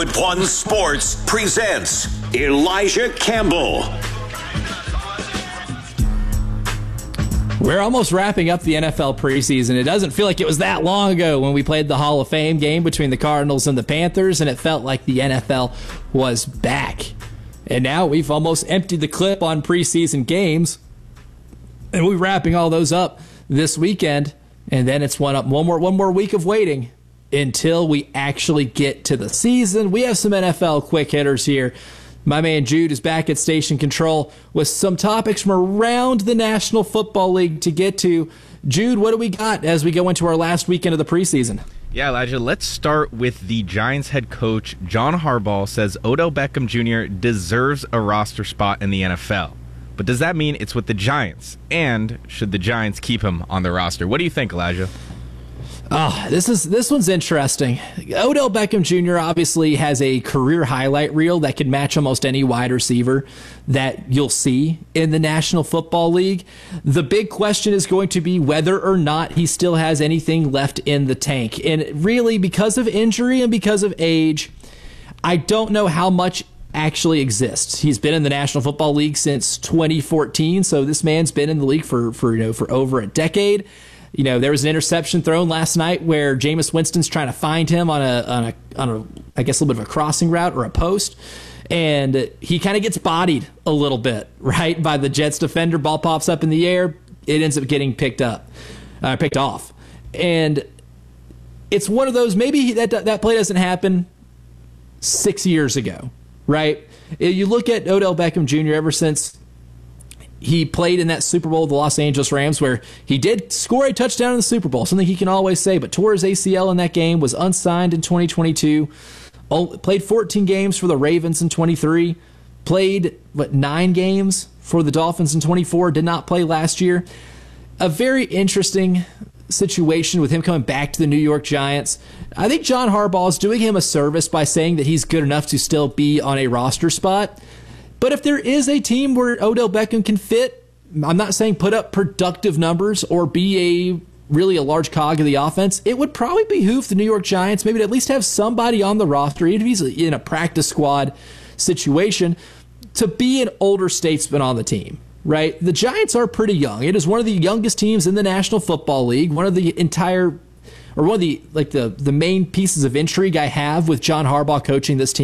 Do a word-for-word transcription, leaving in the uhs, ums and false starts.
One Sports presents Elijah Campbell. We're almost wrapping up the N F L preseason. It doesn't feel like it was that long ago when we played the Hall of Fame game between the Cardinals and the Panthers, and it felt like the N F L was back. And now we've almost emptied the clip on preseason games, and we're wrapping all those up this weekend, and then it's one up one more one more week of waiting until we actually get to the season. We have some N F L quick hitters here. My man Jude is back at Station Control with some topics from around the National Football League to get to. Jude, what do we got as we go into our last weekend of the preseason? Yeah, Elijah, let's start with the Giants head coach. John Harbaugh says Odell Beckham Junior deserves a roster spot in the N F L. But does that mean it's with the Giants? And should the Giants keep him on the roster? What do you think, Elijah? Oh, this is this one's interesting. Odell Beckham Junior obviously has a career highlight reel that could match almost any wide receiver that you'll see in the National Football League. The big question is going to be whether or not he still has anything left in the tank. And really, because of injury and because of age, I don't know how much actually exists. He's been in the National Football League since twenty fourteen, so this man's been in the league for, for you know for over a decade. You know, there was an interception thrown last night where Jameis Winston's trying to find him on a, on a, on a, I guess a little bit of a crossing route or a post, and he kind of gets bodied a little bit, right, by the Jets defender. Ball pops up in the air, it ends up getting picked up, uh, picked off, and it's one of those. Maybe that that play doesn't happen six years ago, right? You look at Odell Beckham Junior ever since he played in that Super Bowl with the Los Angeles Rams, where he did score a touchdown in the Super Bowl, something he can always say, but tore his A C L in that game, was unsigned in twenty twenty-two, played fourteen games for the Ravens in twenty-three, played, what, nine games for the Dolphins in twenty-four, did not play last year. A very interesting situation with him coming back to the New York Giants. I think John Harbaugh is doing him a service by saying that he's good enough to still be on a roster spot. But if there is a team where Odell Beckham can fit, I'm not saying put up productive numbers or be a really a large cog of the offense, it would probably behoove the New York Giants maybe to at least have somebody on the roster, even if he's in a practice squad situation, to be an older statesman on the team, right? The Giants are pretty young. It is one of the youngest teams in the National Football League, one of the entire, or one of the like the, the main pieces of intrigue I have with John Harbaugh coaching this team.